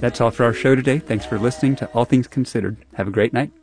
That's all for our show today. Thanks for listening to All Things Considered. Have a great night.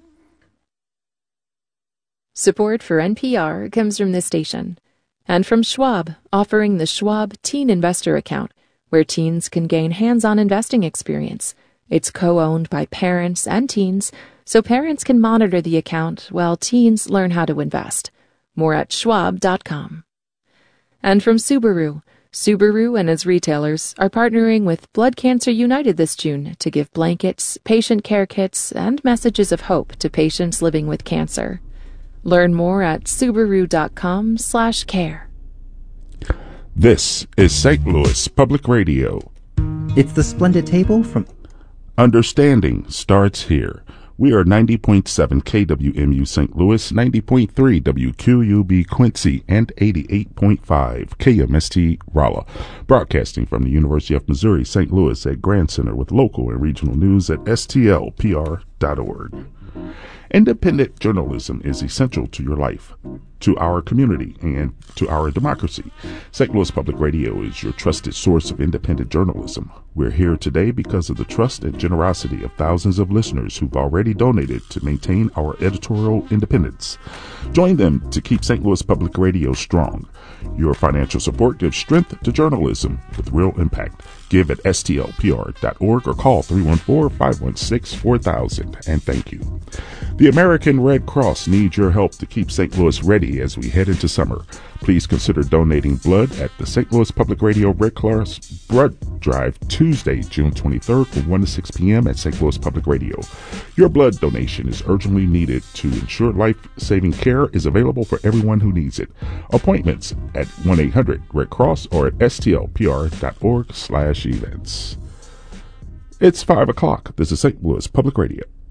Support for NPR comes from this station and from Schwab, offering the Schwab Teen Investor Account, where teens can gain hands-on investing experience. It's co-owned by parents and teens, so parents can monitor the account while teens learn how to invest. More at schwab.com. And from Subaru. Subaru and its retailers are partnering with Blood Cancer United this June to give blankets, patient care kits, and messages of hope to patients living with cancer. Learn more at subaru.com/care. This is St. Louis Public Radio. It's the Splendid Table from Understanding starts here. We are 90.7 KWMU St. Louis, 90.3 WQUB Quincy, and 88.5 KMST Rolla. Broadcasting from the University of Missouri St. Louis at Grand Center with local and regional news at stlpr.org. Independent journalism is essential to your life, to our community, and to our democracy. St. Louis Public Radio is your trusted source of independent journalism. We're here today because of the trust and generosity of thousands of listeners who've already donated to maintain our editorial independence. Join them to keep St. Louis Public Radio strong. Your financial support gives strength to journalism with real impact. Give at stlpr.org or call 314-516-4000, and thank you. The American Red Cross needs your help to keep St. Louis ready as we head into summer. Please consider donating blood at the St. Louis Public Radio Red Cross Blood Drive Tuesday, June 23rd from 1 to 6 p.m. at St. Louis Public Radio. Your blood donation is urgently needed to ensure life-saving care is available for everyone who needs it. Appointments at 1-800-RED-CROSS or at stlpr.org/events. It's 5 o'clock. This is St. Louis Public Radio.